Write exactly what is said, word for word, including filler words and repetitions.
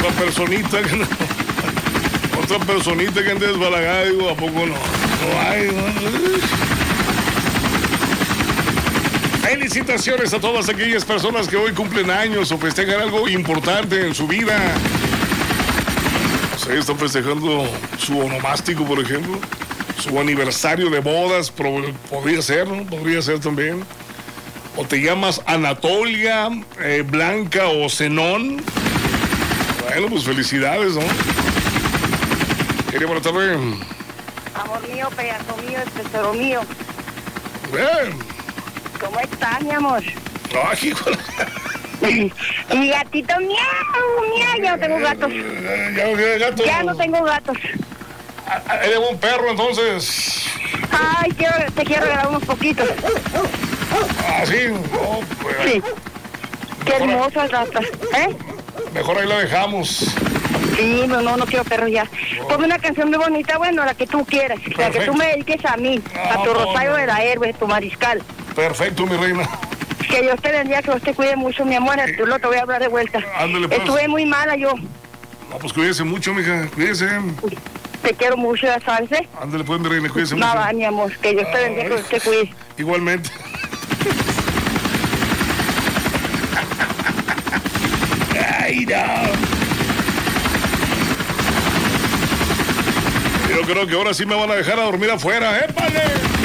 Otra personita que no... Otra personita que ande desbalagada, digo, ¿a poco no? No hay, ¿no? Felicitaciones a todas aquellas personas que hoy cumplen años o festejan algo importante en su vida. O sea, están festejando su onomástico, por ejemplo. Su aniversario de bodas, podría ser, ¿no? Podría ser también. O te llamas Anatolia, eh, Blanca o Zenón. Bueno, pues felicidades, ¿no? Quería buena tarde. Amor mío, pedazo mío, tesoro mío. Bien. ¿Cómo estás, mi amor? Ay, híjole. Mi gatito, miau, miau, ya no tengo gatos. Ya no tiene gatos. Ya no tengo gatos. Eres un perro, entonces. Ay, quiero, te quiero regalar unos poquitos. Ah, sí. No, pues, Sí. Qué hermosas gatas, ¿eh? Mejor ahí la dejamos. Sí, no, no, no quiero perros ya. Ponme una canción muy bonita, bueno, la que tú quieras. La que tú me dediques a mí, Ah, a tu no, Rosario no. de la Héroe, tu mariscal. Perfecto, mi reina. Que Dios te bendiga, que Dios te cuide mucho, mi amor. Tú lo te voy a hablar de vuelta. Ándale, pues. Estuve muy mala yo. No, pues cuídese mucho, mija. Cuídese. Te quiero mucho, ya sabes, ¿eh? Ándale, pues, mi reina. Cuídese mucho. Nada, mi amor. Que Dios te bendiga, que Dios te cuide. Igualmente. Ay, no. Yo creo que ahora sí me van a dejar a dormir afuera, ¿eh, padre?